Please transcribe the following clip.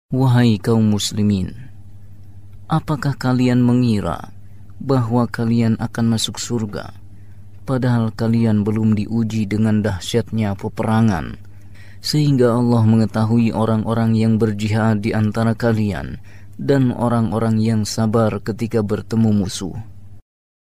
Wahai kaum muslimin, apakah kalian mengira bahwa kalian akan masuk surga, padahal kalian belum diuji dengan dahsyatnya peperangan, sehingga Allah mengetahui orang-orang yang berjihad di antara kalian dan orang-orang yang sabar ketika bertemu musuh.